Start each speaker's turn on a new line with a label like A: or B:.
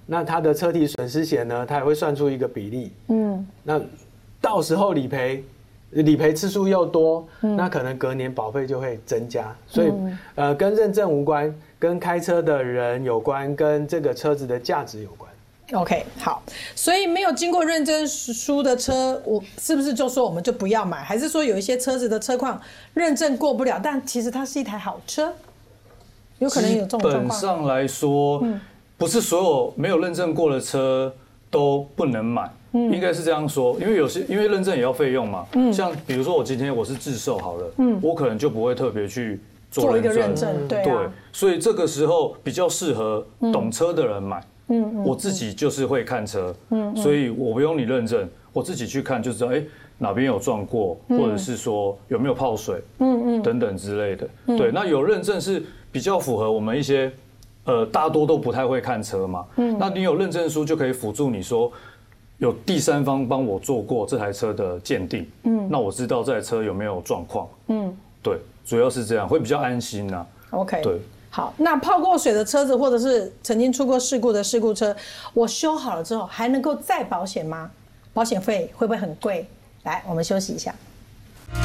A: 那它的车体损失险呢，它也会算出一个比例。那到时候理赔次数又多，那可能隔年保费就会增加。所以跟认证无关，跟开车的人有关，跟这个车子的价值有关。
B: OK， 好，所以没有经过认证书的车，我是不是就说我们就不要买？还是说有一些车子的车况认证过不了，但其实它是一台好车，有可能有这种状况？
C: 基本上来说，不是所有没有认证过的车都不能买，应该是这样说，因为认证也要费用嘛。像比如说我今天我是自售好了，我可能就不会特别去做
B: 一个认证，对，
C: 所以这个时候比较适合懂车的人买。我自己就是会看车，所以我不用你认证，我自己去看就知道，哪边有撞过，或者是说有没有泡水，等等之类的。对，那有认证是比较符合我们一些，大多都不太会看车嘛。那你有认证书就可以辅助你说，有第三方帮我做过这台车的鉴定，那我知道这台车有没有状况，对，主要是这样，会比较安心呐。
B: OK，
C: 对。
B: 好，那泡过水的车子，或者是曾经出过事故的事故车，我修好了之后还能够再保险吗？保险费会不会很贵？来，我们休息一下。